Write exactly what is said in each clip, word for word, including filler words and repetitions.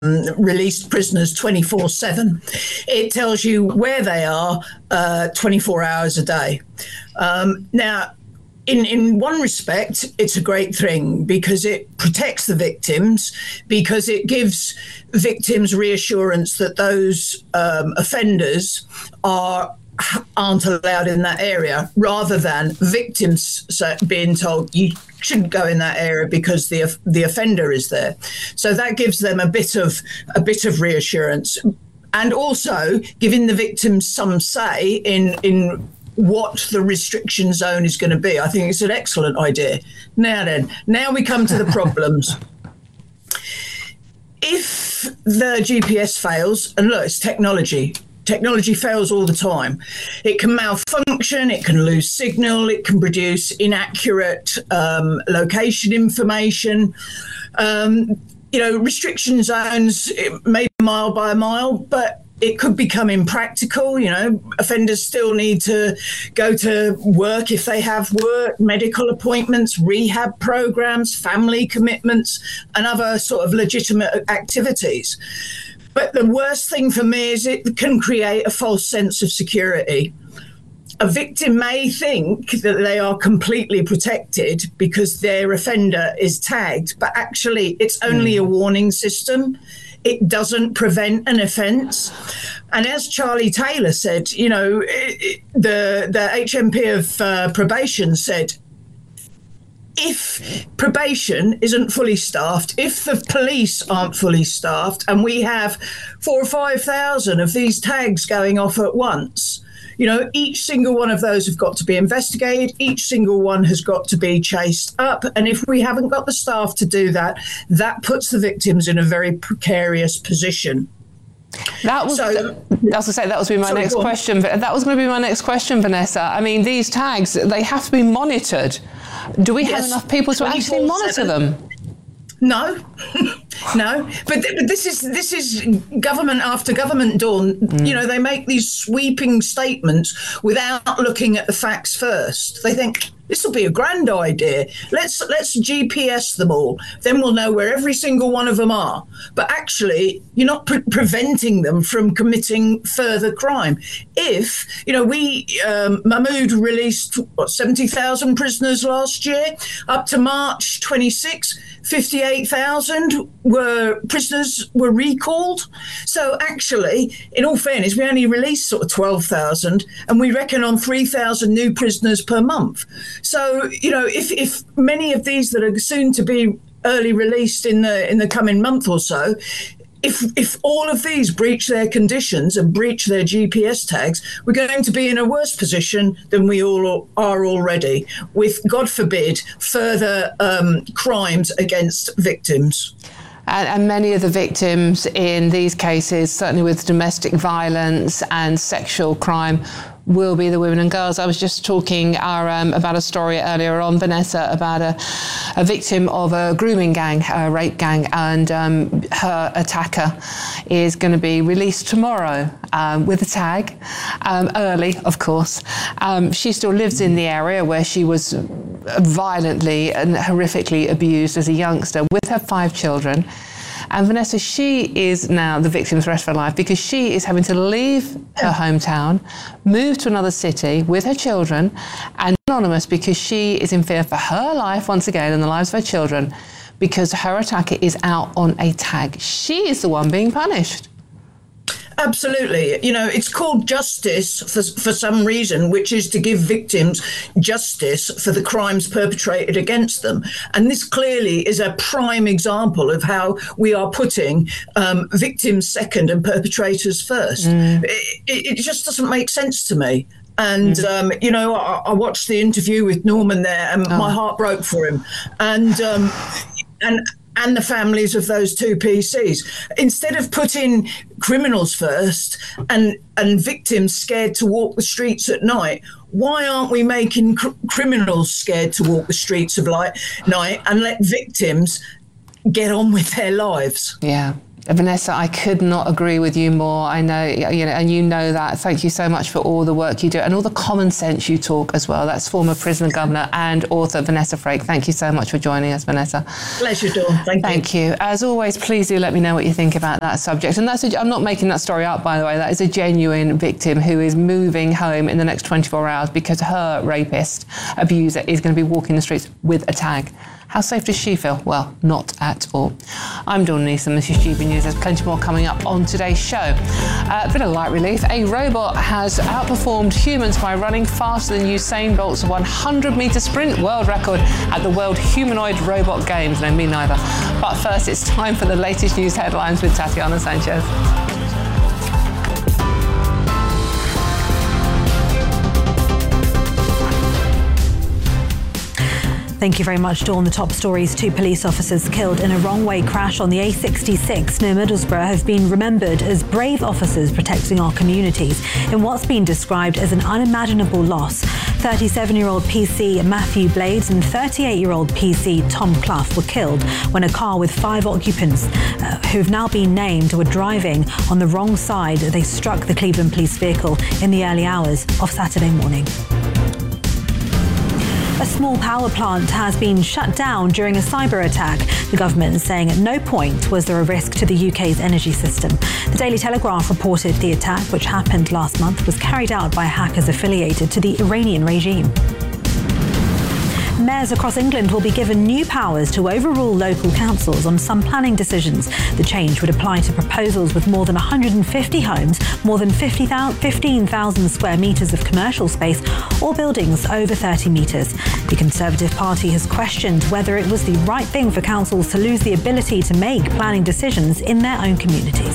released prisoners twenty-four seven. It tells you where they are uh, twenty-four hours a day. Um, now, in, in one respect, it's a great thing because it protects the victims, because it gives victims reassurance that those um, offenders are aren't allowed in that area, rather than victims being told you shouldn't go in that area because the the offender is there. So that gives them a bit of a bit of reassurance, and also giving the victims some say in in what the restriction zone is going to be. I think it's an excellent idea. Now then, now we come to the problems. If the G P S fails, and look, it's technology. Technology fails all the time. It can malfunction, it can lose signal, it can produce inaccurate um, location information. Um, you know, restriction zones, it may be mile by mile, but it could become impractical. You know, offenders still need to go to work if they have work, medical appointments, rehab programs, family commitments, and other sort of legitimate activities. But the worst thing for me is it can create a false sense of security. A victim may think that they are completely protected because their offender is tagged, but actually it's only a warning system. It doesn't prevent an offence. And as Charlie Taylor said, you know, it, it, the, the H M P of uh, probation said, if probation isn't fully staffed, if the police aren't fully staffed, and we have four or five thousand of these tags going off at once, you know, each single one of those have got to be investigated. Each single one has got to be chased up. And if we haven't got the staff to do that, that puts the victims in a very precarious position. That was, so, I was to say that was going to be my sorry, next question. That was going to be my next question, Vanessa. I mean, these tags, they have to be monitored. Do we have yes. enough people to actually monitor them? No, no. But, th- but this is this is government after government, Dawn. Mm. You know, they make these sweeping statements without looking at the facts first. They think this will be a grand idea. Let's let's G P S them all. Then we'll know where every single one of them are. But actually, you're not pre- preventing them from committing further crime. If, you know, we, um, Mahmoud released, what, seventy thousand prisoners last year. Up to March twenty-sixth, fifty-eight thousand were prisoners were recalled. So actually, in all fairness, we only released sort of twelve thousand, and we reckon on three thousand new prisoners per month. So, you know, if, if many of these that are soon to be early released in the in the coming month or so, if if all of these breach their conditions and breach their G P S tags, we're going to be in a worse position than we all are already, with, God forbid, further um, crimes against victims. And, and many of the victims in these cases, certainly with domestic violence and sexual crime, will be the women and girls. I was just talking our, um, about a story earlier on, Vanessa, about a, a victim of a grooming gang, a rape gang, and um, her attacker is going to be released tomorrow um, with a tag, um, early, of course. Um, she still lives in the area where she was violently and horrifically abused as a youngster with her five children. And Vanessa, she is now the victim for the rest of her life because she is having to leave her hometown, move to another city with her children, and anonymous because she is in fear for her life once again and the lives of her children because her attacker is out on a tag. She is the one being punished. Absolutely. You know, it's called justice for, for some reason, which is to give victims justice for the crimes perpetrated against them. And this clearly is a prime example of how we are putting um, victims second and perpetrators first. Mm. It, it just doesn't make sense to me. And, mm. um, you know, I, I watched the interview with Norman there and oh. my heart broke for him. And, um, and, and the families of those two P Cs. Instead of putting criminals first and and victims scared to walk the streets at night, why aren't we making cr- criminals scared to walk the streets of light, night and let victims get on with their lives? Yeah. Vanessa, I could not agree with you more. I know, you know, and you know that. Thank you so much for all the work you do and all the common sense you talk as well. That's former prisoner governor and author Vanessa Frake. Thank you so much for joining us, Vanessa. Pleasure, Dawn. Thank, Thank you. you. As always, please do let me know what you think about that subject. And that's a, I'm not making that story up, by the way. That is a genuine victim who is moving home in the next twenty-four hours because her rapist, abuser, is going to be walking the streets with a tag. How safe does she feel? Well, not at all. I'm Dawn Neeson, this is G B News. There's plenty more coming up on today's show. Uh, a bit of light relief. A robot has outperformed humans by running faster than Usain Bolt's one hundred metre sprint world record at the World Humanoid Robot Games. No, me neither. But first, it's time for the latest news headlines with Tatiana Sanchez. Thank you very much, Dawn. The top stories: two police officers killed in a wrong-way crash on the A sixty-six near Middlesbrough have been remembered as brave officers protecting our communities in what's been described as an unimaginable loss. thirty-seven-year-old P C Matthew Blades and thirty-eight-year-old P C Tom Clough were killed when a car with five occupants, uh, who've now been named, were driving on the wrong side. They struck the Cleveland police vehicle in the early hours of Saturday morning. A small power plant has been shut down during a cyber attack. The government is saying at no point was there a risk to the U K's energy system. The Daily Telegraph reported the attack, which happened last month, was carried out by hackers affiliated to the Iranian regime. Mayors across England will be given new powers to overrule local councils on some planning decisions. The change would apply to proposals with more than one hundred fifty homes, more than fifteen thousand square metres of commercial space, or buildings over thirty metres. The Conservative Party has questioned whether it was the right thing for councils to lose the ability to make planning decisions in their own communities.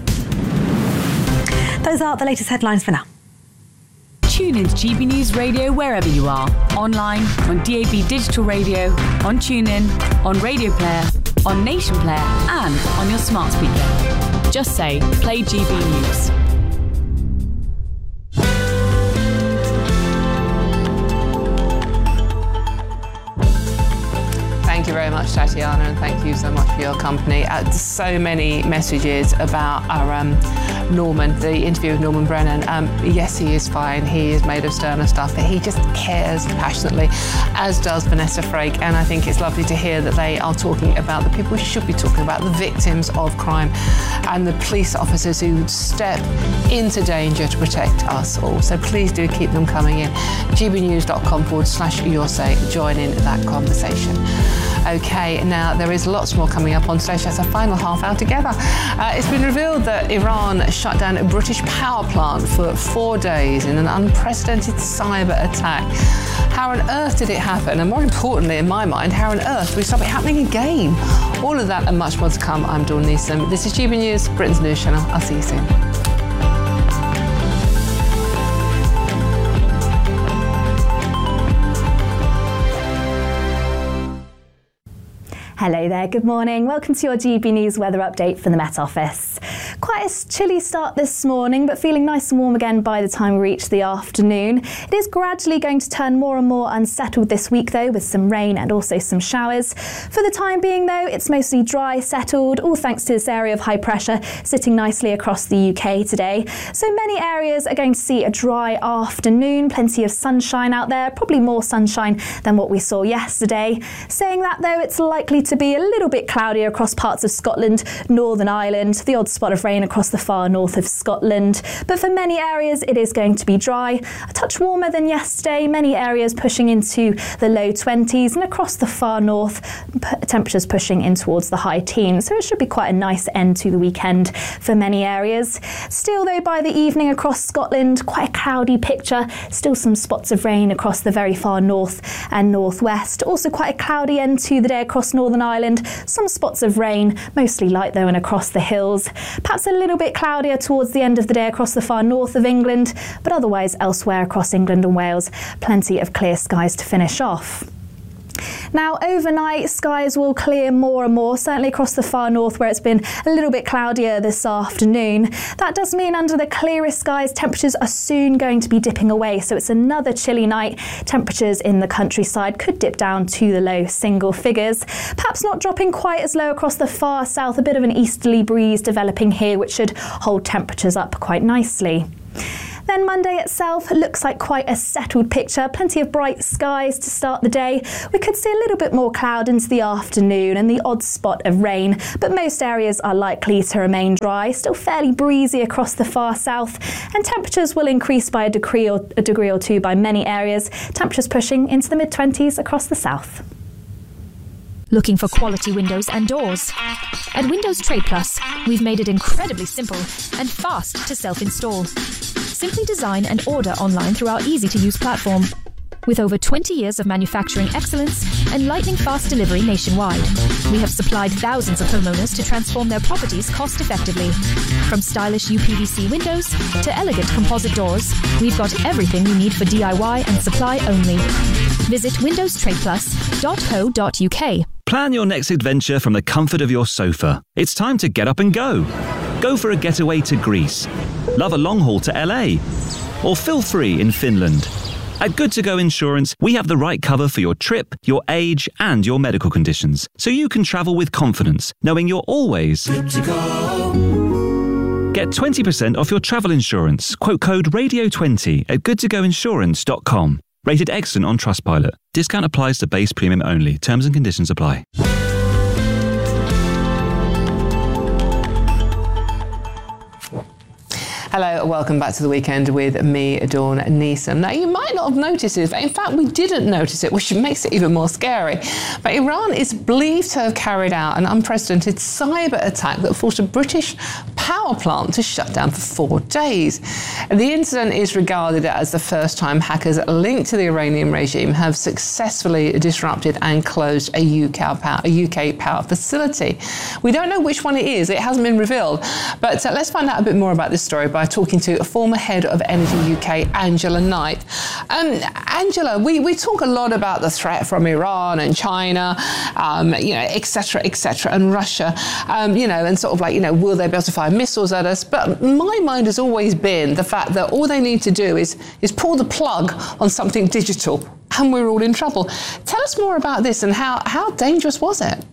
Those are the latest headlines for now. Tune in to G B News Radio wherever you are. Online, on D A B Digital Radio, on TuneIn, on Radio Player, on Nation Player, and on your smart speaker. Just say, play G B News. Thank you very much, Tatiana, and thank you so much for your company. Uh, so many messages about our um, Norman, the interview with Norman Brennan. Um, yes, he is fine. He is made of sterner stuff, but he just cares passionately, as does Vanessa Frake. And I think it's lovely to hear that they are talking about the people we should be talking about, the victims of crime and the police officers who step into danger to protect us all. So please do keep them coming in. gbnews.com forward slash your say. Join in that conversation. Okay, now there is lots more coming up on stage as a final half hour together. Uh, it's been revealed that Iran shut down a British power plant for four days in an unprecedented cyber attack. How on earth did it happen? And more importantly, in my mind, how on earth do we stop it happening again? All of that and much more to come. I'm Dawn Neeson. This is G B News, Britain's news channel. I'll see you soon. Hello there, good morning. Welcome to your G B News weather update from the Met Office. Quite a chilly start this morning, but feeling nice and warm again by the time we reach the afternoon. It is gradually going to turn more and more unsettled this week though, with some rain and also some showers. For the time being though, it's mostly dry, settled, all thanks to this area of high pressure sitting nicely across the U K today. So many areas are going to see a dry afternoon, plenty of sunshine out there, probably more sunshine than what we saw yesterday. Saying that though, it's likely to be a little bit cloudier across parts of Scotland, Northern Ireland, the odd spot of rain across the far north of Scotland. But for many areas, it is going to be dry, a touch warmer than yesterday, many areas pushing into the low twenties, and across the far north, p- temperatures pushing in towards the high teens. So it should be quite a nice end to the weekend for many areas. Still though, by the evening across Scotland, quite a cloudy picture, still some spots of rain across the very far north and northwest. Also quite a cloudy end to the day across Northern Ireland, some spots of rain, mostly light though and across the hills. Perhaps a little bit cloudier towards the end of the day across the far north of England, but otherwise elsewhere across England and Wales, plenty of clear skies to finish off. Now, overnight, skies will clear more and more, certainly across the far north where it's been a little bit cloudier this afternoon. That does mean under the clearest skies, temperatures are soon going to be dipping away. So it's another chilly night. Temperatures in the countryside could dip down to the low single figures. Perhaps not dropping quite as low across the far south. A bit of an easterly breeze developing here, which should hold temperatures up quite nicely. Then Monday itself looks like quite a settled picture. Plenty of bright skies to start the day. We could see a little bit more cloud into the afternoon and the odd spot of rain, but most areas are likely to remain dry. Still fairly breezy across the far south, and temperatures will increase by a degree or, a degree or two by many areas. Temperatures pushing into the mid twenties across the south. Looking for quality windows and doors? At Windows Trade Plus, we've made it incredibly simple and fast to self-install. Simply design and order online through our easy-to-use platform. With over twenty years of manufacturing excellence and lightning-fast delivery nationwide, we have supplied thousands of homeowners to transform their properties cost-effectively. From stylish U P V C windows to elegant composite doors, we've got everything you need for D I Y and supply only. Visit windows trade plus dot co dot U K. Plan your next adventure from the comfort of your sofa. It's time to get up and go. Go for a getaway to Greece. Love a long haul to L A. Or feel free in Finland. At Good To Go Insurance, we have the right cover for your trip, your age, and your medical conditions, so you can travel with confidence, knowing you're always good to go. Get twenty percent off your travel insurance. Quote code radio twenty at good to go insurance dot com. Rated excellent on Trustpilot. Discount applies to base premium only. Terms and conditions apply. Hello, welcome back to The Weekend with me, Dawn Neeson. Now, you might not have noticed it, but in fact, we didn't notice it, which makes it even more scary. But Iran is believed to have carried out an unprecedented cyber attack that forced a British power plant to shut down for four days. The incident is regarded as the first time hackers linked to the Iranian regime have successfully disrupted and closed a U K power, a U K power facility. We don't know which one it is. It hasn't been revealed. But uh, let's find out a bit more about this story by talking to a former head of Energy U K, Angela Knight. Um, Angela, we, we talk a lot about the threat from Iran and China, um, you know, et cetera, et cetera, and Russia, um, you know, and sort of like, you know, will they be able to fire missiles at us? But my mind has always been the fact that all they need to do is, is pull the plug on something digital and we're all in trouble. Tell us more about this and how, how dangerous was it?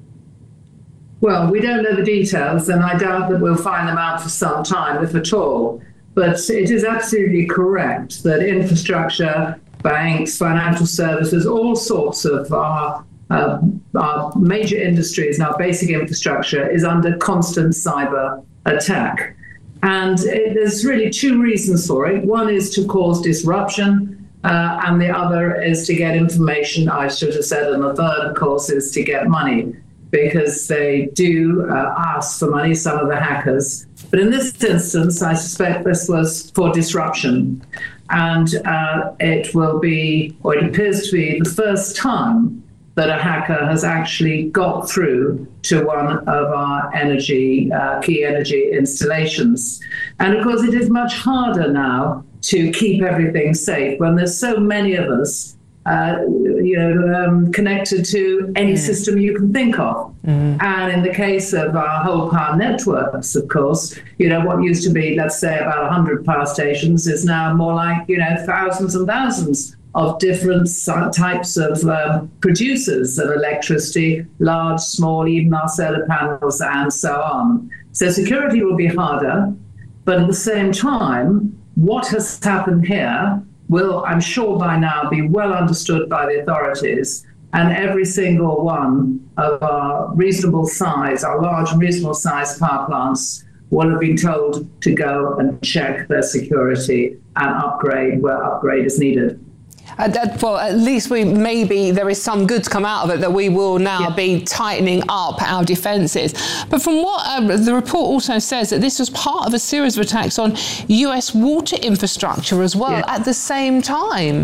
Well, we don't know the details, and I doubt that we'll find them out for some time, if at all. But it is absolutely correct that infrastructure, banks, financial services, all sorts of our, uh, our major industries and our basic infrastructure is under constant cyber attack. And it, there's really two reasons for it. One is to cause disruption, uh, and the other is to get information, I should have said, and the third, of course, is to get money, because they do uh, ask for money, some of the hackers. But in this instance, I suspect this was for disruption. And uh, it will be, or it appears to be, the first time that a hacker has actually got through to one of our energy, uh, key energy installations. And of course, it is much harder now to keep everything safe when there's so many of us Uh, you know, um, connected to any mm. system you can think of. Mm. And in the case of our whole power networks, of course, you know, what used to be, let's say, about one hundred power stations is now more like, you know, thousands and thousands of different types of um, producers of electricity, large, small, even our solar panels, and so on. So security will be harder, but at the same time, what has happened here will, I'm sure by now, be well understood by the authorities, and every single one of our reasonable size, our large and reasonable size power plants will have been told to go and check their security and upgrade where upgrade is needed. Uh, that, well, at least we maybe there is some good to come out of it, that we will now yeah. be tightening up our defences. But from what uh, the report also says, that this was part of a series of attacks on U S water infrastructure as well yeah. at the same time.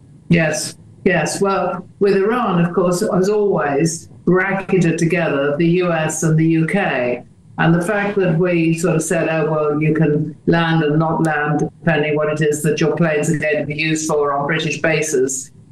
Yes, yes. Well, with Iran, of course, as always, bracketed together the U S and the U K. And the fact that we sort of said, oh, well, you can land and not land, depending what it is that your planes are going to be used for on British bases,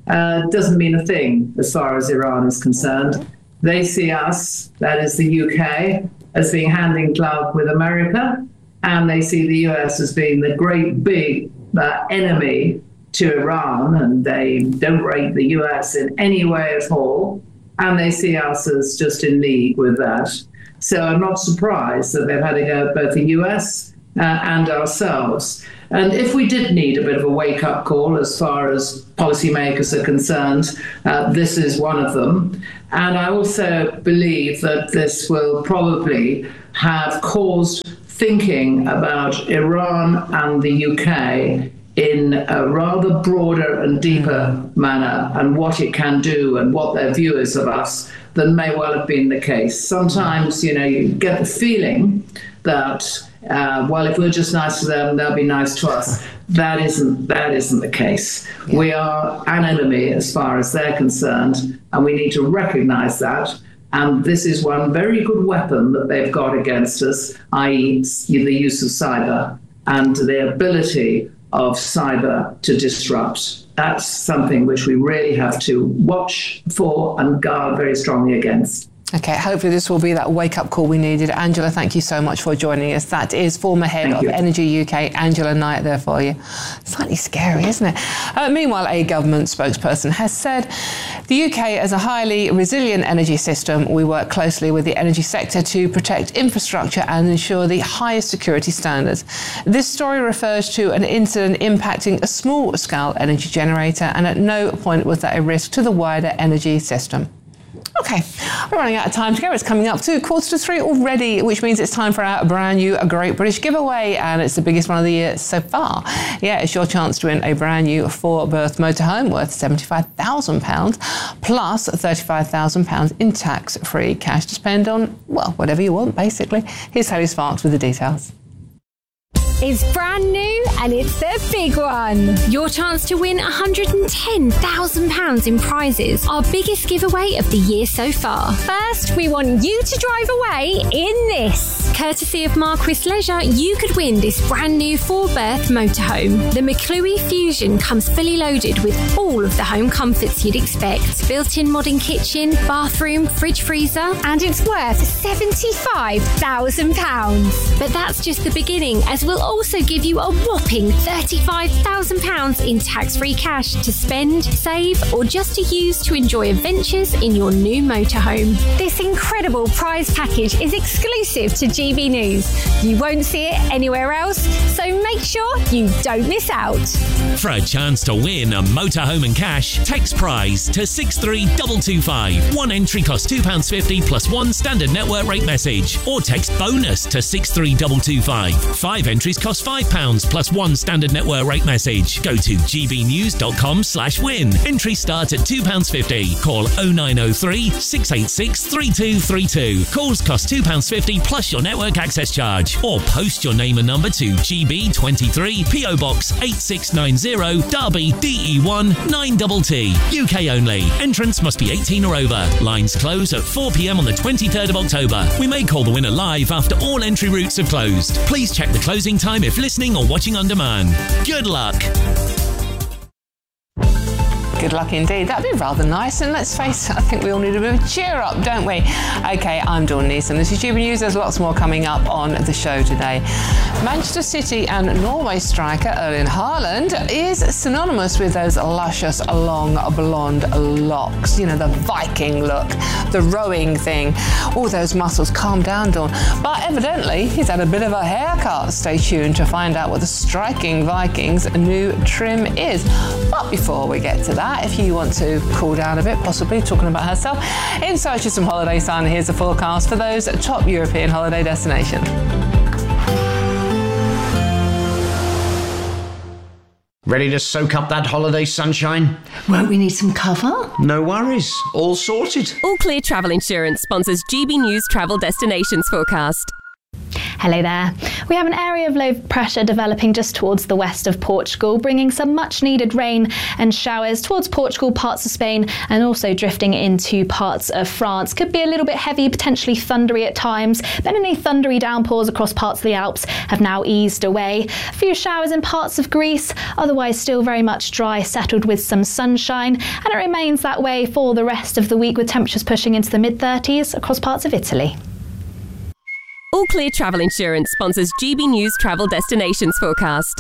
uh, doesn't mean a thing as far as Iran is concerned. They see us, that is the U K, as being hand in glove with America, and they see the U S as being the great big uh, enemy to Iran, and they don't rate the U S in any way at all, and they see us as just in league with that. So I'm not surprised that they've had to go at both the U S uh, and ourselves. And if we did need a bit of a wake-up call as far as policymakers are concerned, uh, this is one of them. And I also believe that this will probably have caused thinking about Iran and the U K in a rather broader and deeper manner, and what it can do and what their view is of us than may well have been the case. Sometimes, you know, you get the feeling that, uh, well, if we're just nice to them, they'll be nice to us. That isn't, that isn't the case. Yeah. We are an enemy as far as they're concerned, and we need to recognize that. And this is one very good weapon that they've got against us, that is the use of cyber and the ability of cyber to disrupt. That's something which we really have to watch for and guard very strongly against. Okay, hopefully this will be that wake-up call we needed. Angela, thank you so much for joining us. That is former head thank of you. Energy U K, Angela Knight, there for you. Slightly scary, isn't it? Uh, meanwhile, a government spokesperson has said the U K is a highly resilient energy system. We work closely with the energy sector to protect infrastructure and ensure the highest security standards. This story refers to an incident impacting a small-scale energy generator, and at no point was that a risk to the wider energy system. Okay, we're running out of time to go. It's coming up to quarter to three already, which means it's time for our brand new a Great British giveaway, and it's the biggest one of the year so far. Yeah, it's your chance to win a brand new four-berth motorhome worth seventy-five thousand pounds plus thirty-five thousand pounds in tax-free cash to spend on, well, whatever you want, basically. Here's Haley Sparks with the details. It's brand new and it's the big one. Your chance to win one hundred ten thousand pounds in prizes. Our biggest giveaway of the year so far. First, we want you to drive away in this. Courtesy of Marquis Leisure, you could win this brand new four-berth motorhome. The McClue Fusion comes fully loaded with all of the home comforts you'd expect. Built-in modern kitchen, bathroom, fridge freezer, and it's worth seventy-five thousand pounds. But that's just the beginning, as we'll also give you a whopping thirty-five thousand pounds in tax-free cash to spend, save, or just to use to enjoy adventures in your new motorhome. This incredible prize package is exclusive to G B News. You won't see it anywhere else, so make sure you don't miss out. For a chance to win a motorhome and cash, text prize to six three two two five. One entry costs two pounds fifty plus one standard network rate message, or text bonus to six three two two five. Five entries cost five pounds plus one standard network rate message. Go to gbnews.com slash win. Entries start at two pounds fifty. Call oh nine oh three, six eight six, three two three two. Calls cost two pounds fifty plus your network access charge. Or post your name and number to G B twenty-three, P O Box eight six nine zero, Derby, D E one nine T T. U K only. Entrance must be eighteen or over. Lines close at four p.m. on the twenty-third of October. We may call the winner live after all entry routes have closed. Please check the closing time if listening or watching on demand. Good luck. Good luck indeed. That'd be rather nice, and let's face it, I think we all need a bit of a cheer up, don't we? Okay, I'm Dawn Neeson. This is G B News. There's lots more coming up on the show today. Manchester City and Norway striker Erling Haaland is synonymous with those luscious, long, blonde locks. You know, the Viking look, the rowing thing, all those muscles. Calm down, Dawn. But evidently, he's had a bit of a haircut. Stay tuned to find out what the striking Vikings' new trim is. But before we get to that, if you want to cool down a bit, possibly talking about herself, in search of some holiday sun, here's the forecast for those top European holiday destinations. Ready to soak up that holiday sunshine? Won't we need some cover? No worries, all sorted. All Clear Travel Insurance sponsors G B News Travel Destinations Forecast. Hello there. We have an area of low pressure developing just towards the west of Portugal, bringing some much needed rain and showers towards Portugal, parts of Spain, and also drifting into parts of France. Could be a little bit heavy, potentially thundery at times, but any thundery downpours across parts of the Alps have now eased away. A few showers in parts of Greece, otherwise still very much dry, settled with some sunshine, and it remains that way for the rest of the week with temperatures pushing into the mid thirties across parts of Italy. All Clear Travel Insurance sponsors G B News Travel Destinations Forecast.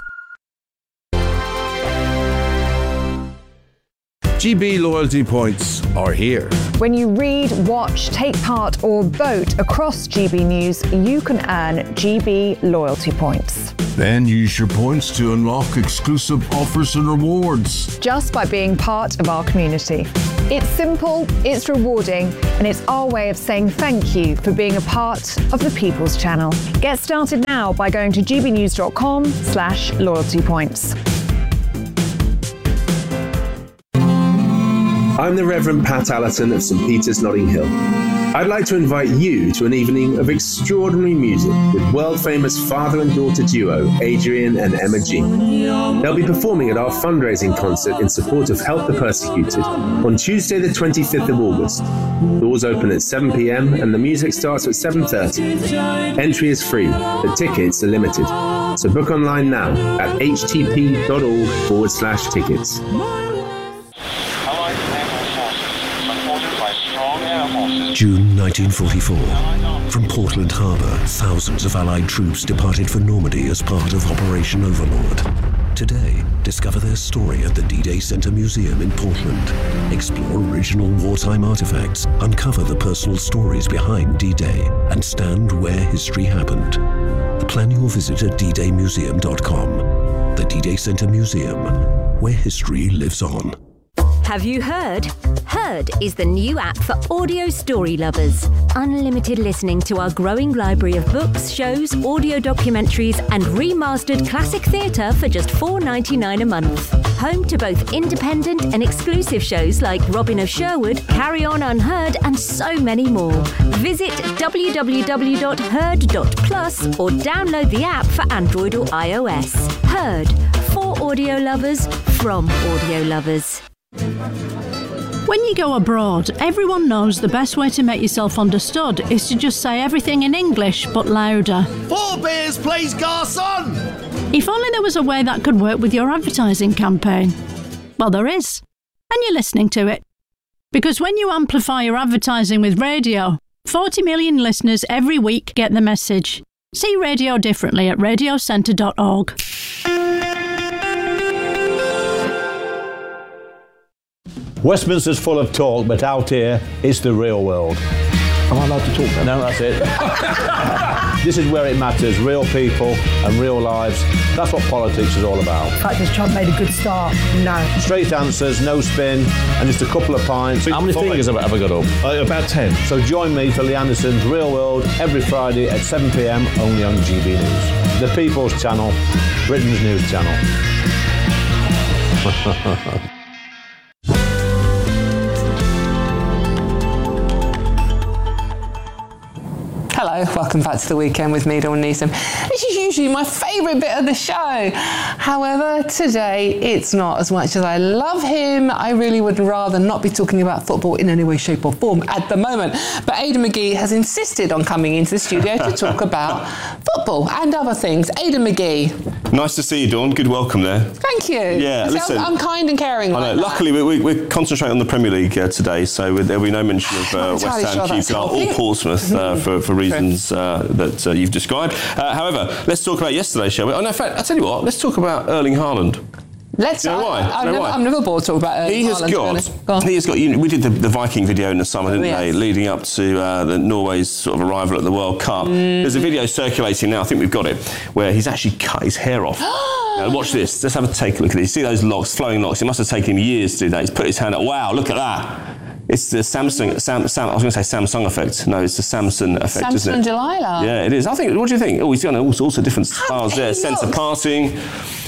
G B loyalty points are here. When you read, watch, take part or vote across G B News, you can earn G B loyalty points. Then use your points to unlock exclusive offers and rewards. Just by being part of our community. It's simple, it's rewarding, and it's our way of saying thank you for being a part of the People's Channel. Get started now by going to gbnews.com slash loyalty points. I'm the Reverend Pat Allerton of St Peter's, Notting Hill. I'd like to invite you to an evening of extraordinary music with world-famous father and daughter duo Adrian and Emma G. They'll be performing at our fundraising concert in support of Help the Persecuted on Tuesday the twenty-fifth of August. Doors open at seven p.m. and the music starts at seven thirty. Entry is free, but tickets are limited. So book online now at htp.org forward slash tickets. June nineteen forty-four. From Portland Harbour, thousands of Allied troops departed for Normandy as part of Operation Overlord. Today, discover their story at the D-Day Center Museum in Portland. Explore original wartime artifacts, uncover the personal stories behind D-Day, and stand where history happened. Plan your visit at d day museum dot com. The D-Day Center Museum, where history lives on. Have you heard? Heard is the new app for audio story lovers. Unlimited listening to our growing library of books, shows, audio documentaries, and remastered classic theatre for just four dollars and ninety-nine cents a month. Home to both independent and exclusive shows like Robin of Sherwood, Carry On Unheard, and so many more. Visit w w w dot heard dot plus or download the app for Android or iOS. Heard, for audio lovers, from audio lovers. When you go abroad, everyone knows the best way to make yourself understood is to just say everything in English, but louder. Four beers, please, garçon! If only there was a way that could work with your advertising campaign. Well, there is. And you're listening to it. Because when you amplify your advertising with radio, forty million listeners every week get the message. See radio differently at radio centre dot org. Westminster's full of talk, but out here, it's the real world. Am I allowed to talk then? No, that's it. This is where it matters, real people and real lives. That's what politics is all about. In fact, has Trump made a good start? No. Straight answers, no spin, and just a couple of pints. How many Five. fingers have I ever got up? Uh, about ten. So join me for Lee Anderson's Real World every Friday at seven p.m. only on G B News. The People's Channel, Britain's news channel. Hello, welcome back to The Weekend with me, Dawn Neeson. This is usually my favourite bit of the show. However, today it's not. As much as I love him, I really would rather not be talking about football in any way, shape or form at the moment. But Aidan McGee has insisted on coming into the studio to talk about football and other things. Aidan McGee. Nice to see you, Dawn. Good welcome there. Thank you. Yeah, so listen. I'm kind and caring I know. like Luckily, we, we, we're concentrating on the Premier League uh, today, so there'll be no mention of uh, West Ham, sure Q P R or Portsmouth uh, for, for reasons uh, that uh, you've described. Uh, however, let's talk about yesterday, shall we? Oh, no, in fact, I'll tell you what, let's talk about Erling Haaland. Let's. Do you know why? I, Do you know never, why? I'm never bored to talk about Erling He has Haaland, got. He has got. You know, we did the, the Viking video in the summer, didn't Oh, yes. they? Leading up to uh, the Norway's sort of arrival at the World Cup. Mm. There's a video circulating now. I think we've got it, where he's actually cut his hair off. Now, watch this. Let's have a take a look at it. You see those locks, flowing locks? It must have taken him years to do that. He's put his hand up. Wow, look at that. It's the Samsung, Sam, Sam, I was going to say Samsung effect. No, it's the Samson effect, Samson isn't it? Delilah. Yeah, it is. I think, what do you think? Oh, he's got all sorts of different styles there. Sense of passing.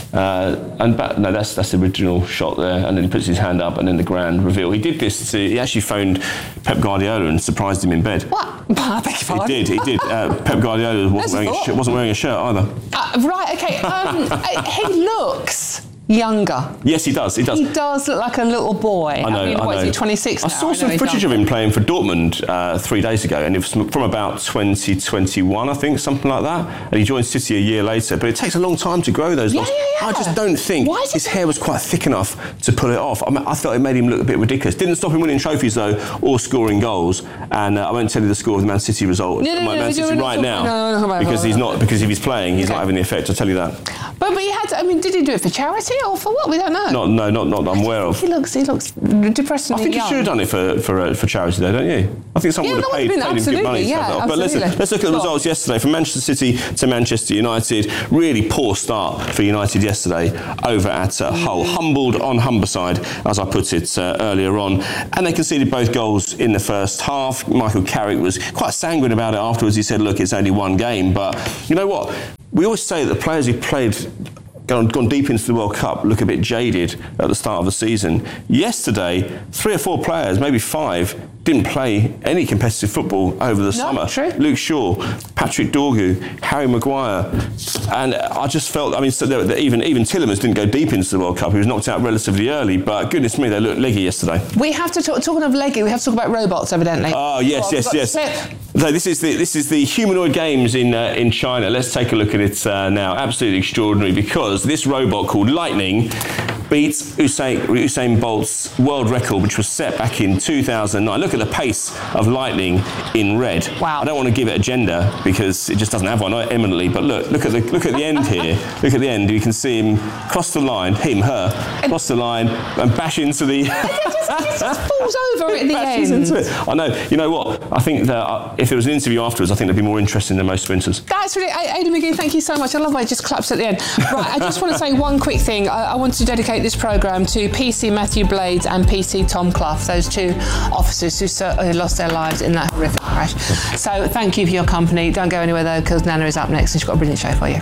Uh, and back, no, that's that's the original shot there. And then he puts his hand up and then the grand reveal. He did this to, he actually phoned Pep Guardiola and surprised him in bed. What? I beg your pardon? He did, he did. Uh, Pep Guardiola wasn't wearing, a sh- wasn't wearing a shirt either. Uh, right, okay. Um, he looks younger. Yes, he does. He does. He does look like a little boy. I know. I mean, I what know. is he, twenty-six I now? saw I some know footage he's of young. him playing for Dortmund uh, three days ago, and it was from about twenty twenty-one, I think, something like that. And he joined City a year later. But it takes a long time to grow those Yeah, locks. yeah, yeah. I just don't think Why is his hair was quite thick enough to pull it off. I, mean, I thought it made him look a bit ridiculous. Didn't stop him winning trophies though, or scoring goals. And uh, I won't tell you the score of the Man City result. No, no, Man no, City no, right no, now, no, no, no, no, because no, he's no. not. Because if he's playing, he's Okay. not having the effect. I'll tell you that. But, but he had, I mean, did he do it for charity or for what? We don't know. Not, no, not, not that I'm aware of. He looks, he looks depressingly I think young. he should have done it for for uh, for charity, though, don't you? I think someone Yeah, would have that paid, would have paid been him good money to absolutely, have yeah, that. But let's absolutely. let's look at the Go on. results yesterday from Manchester City to Manchester United. Really poor start for United yesterday over at uh, Hull. Humbled on Humberside, as I put it uh, earlier on, and they conceded both goals in the first half. Michael Carrick was quite sanguine about it afterwards. He said, "Look, it's only one game," but you know what? We always say that the players who played. Gone, gone deep into the World Cup, look a bit jaded at the start of the season. Yesterday, three or four players, maybe five, didn't play any competitive football over the No, summer. true. Luke Shaw, Patrick Dorgu, Harry Maguire, and I just felt. I mean, so that even even Tielemans didn't go deep into the World Cup. He was knocked out relatively early, but goodness me, they looked leggy yesterday. We have to talk, talking of leggy, we have to talk about robots, evidently. Oh yes, Go on, yes, we've yes. got to slip. So this is the this is the humanoid games in uh, in China. Let's take a look at it uh, now. Absolutely extraordinary, because this robot called Lightning beats Usain, Usain Bolt's world record, which was set back in two thousand nine. Look at the pace of Lightning in red. Wow. I don't want to give it a gender because it just doesn't have one eminently. But look, look at the look at the end here. Look at the end. You can see him cross the line, him, her, cross the line and bash into the. It just, it just falls over at the bashes end. into it. I know. You know what? I think that uh, if there was an interview afterwards, I think that'd be more interesting than most sprinters. That's really, Aidan McGee, thank you so much. I love how it just claps at the end. Right, I just want to say one quick thing. I, I want to dedicate this programme to P C Matthew Blades and P C Tom Clough, those two officers who, uh, who lost their lives in that horrific crash. So thank you for your company. Don't go anywhere though, because Nana is up next and she's got a brilliant show for you.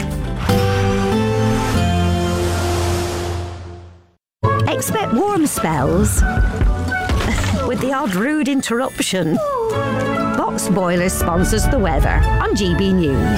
Expect warm spells with the odd rude interruption. Box Boilers sponsors the weather on G B News.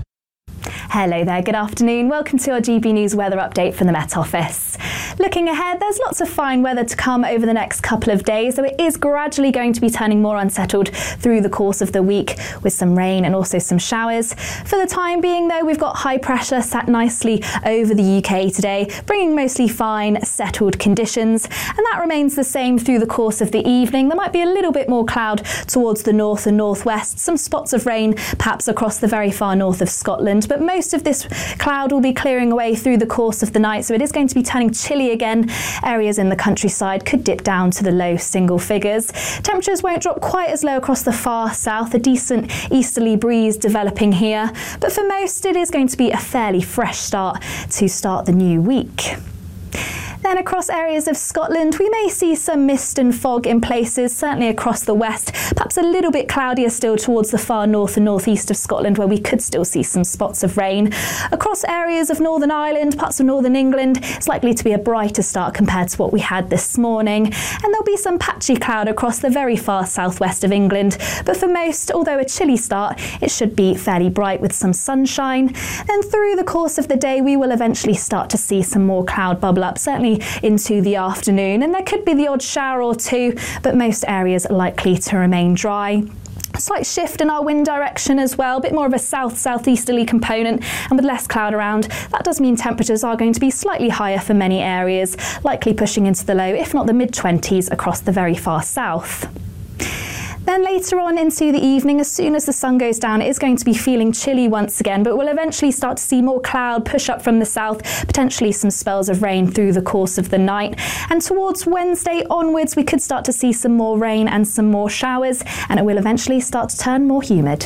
Hello there, good afternoon. Welcome to our G B News weather update from the Met Office. Looking ahead, there's lots of fine weather to come over the next couple of days, though it is gradually going to be turning more unsettled through the course of the week with some rain and also some showers. For the time being, though, we've got high pressure sat nicely over the U K today, bringing mostly fine, settled conditions, and that remains the same through the course of the evening. There might be a little bit more cloud towards the north and northwest, some spots of rain perhaps across the very far north of Scotland, but most of this cloud will be clearing away through the course of the night, so it is going to be turning chilly again. Areas in the countryside could dip down to the low single figures. Temperatures won't drop quite as low across the far south, a decent easterly breeze developing here, but for most it is going to be a fairly fresh start to start the new week. Then across areas of Scotland, we may see some mist and fog in places, certainly across the west, perhaps a little bit cloudier still towards the far north and northeast of Scotland, where we could still see some spots of rain. Across areas of Northern Ireland, parts of northern England, it's likely to be a brighter start compared to what we had this morning. And there'll be some patchy cloud across the very far southwest of England. But for most, although a chilly start, it should be fairly bright with some sunshine. Then through the course of the day, we will eventually start to see some more cloud bubble up, certainly into the afternoon, and there could be the odd shower or two, but most areas are likely to remain dry. A slight shift in our wind direction as well, a bit more of a south-southeasterly component, and with less cloud around, that does mean temperatures are going to be slightly higher for many areas, likely pushing into the low, if not the mid twenties across the very far south. Then later on into the evening, as soon as the sun goes down, it is going to be feeling chilly once again, but we'll eventually start to see more cloud push up from the south, potentially some spells of rain through the course of the night. And towards Wednesday onwards, we could start to see some more rain and some more showers, and it will eventually start to turn more humid.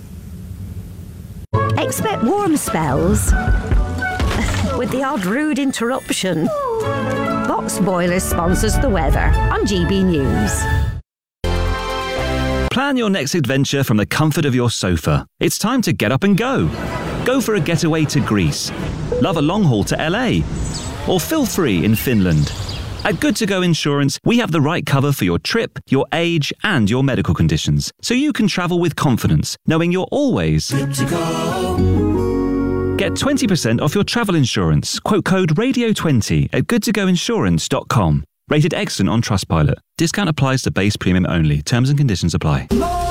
Expect warm spells with the odd rude interruption. Cox Boilers sponsors the weather on G B News. Plan your next adventure from the comfort of your sofa. It's time to get up and go. Go for a getaway to Greece. Love a long haul to L A. Or feel free in Finland. At Good To Go Insurance, we have the right cover for your trip, your age, and your medical conditions, so you can travel with confidence, knowing you're always good to go. Get twenty percent off your travel insurance. Quote code radio twenty at good to go insurance dot com. Rated excellent on Trustpilot. Discount applies to base premium only. Terms and conditions apply.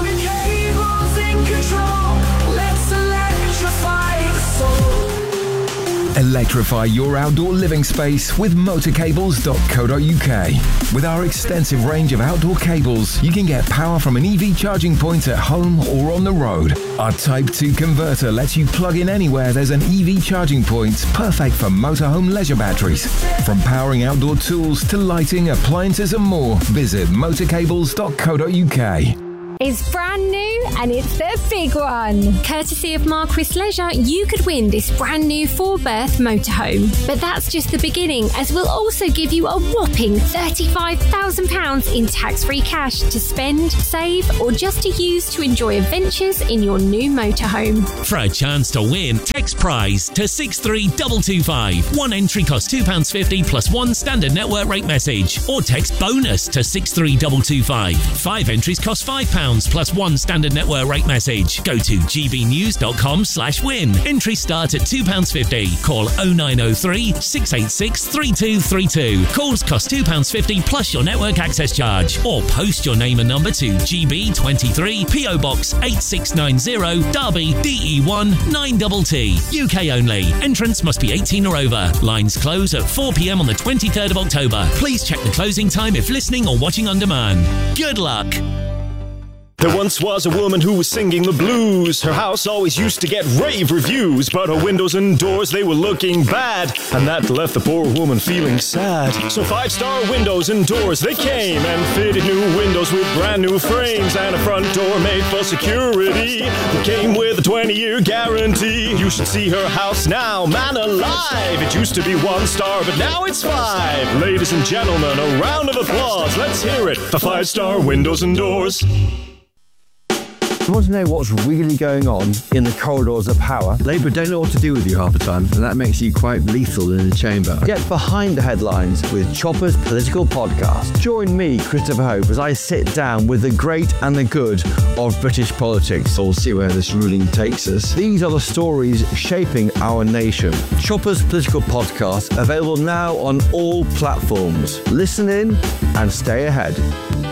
Electrify your outdoor living space with motor cables dot co dot U K. With our extensive range of outdoor cables, you can get power from an E V charging point at home or on the road. Our Type two converter lets you plug in anywhere there's an E V charging point, perfect for motorhome leisure batteries. From powering outdoor tools to lighting, appliances and more, visit motor cables dot co dot U K. It's brand new and it's the big one. Courtesy of Marquis Leisure, you could win this brand new four-berth motorhome. But that's just the beginning, as we'll also give you a whopping thirty-five thousand pounds in tax-free cash to spend, save, or just to use to enjoy adventures in your new motorhome. For a chance to win, text prize to six three two two five. One entry costs two pounds fifty plus one standard network rate message. Or text bonus to six three two two five. Five entries cost five pounds plus one standard network rate message. Go to g b news dot com slash win. Entries start at two pounds fifty. Call oh nine oh three, six eight six, three two three two. Calls cost two pounds fifty plus your network access charge. Or post your name and number to G B twenty-three, P O Box eight six nine zero, Derby, D E one nine T T. U K only. Entrance must be eighteen or over. Lines close at four p.m. on the twenty-third of October. Please check the closing time if listening or watching on demand. Good luck. There once was a woman who was singing the blues. Her house always used to get rave reviews, but her windows and doors, they were looking bad, and that left the poor woman feeling sad. So Five Star Windows and Doors, they came and fitted new windows with brand new frames and a front door made for security that came with a twenty-year guarantee. You should see her house now, man alive. It used to be one star, but now it's five. Ladies and gentlemen, a round of applause. Let's hear it for Five Star Windows and Doors. You want to know what's really going on in the corridors of power? Labour don't know what to do with you half the time, and that makes you quite lethal in the chamber. Get behind the headlines with Chopper's Political Podcast. Join me, Christopher Hope, as I sit down with the great and the good of British politics. We'll see where this ruling takes us. These are the stories shaping our nation. Chopper's Political Podcast, available now on all platforms. Listen in and stay ahead.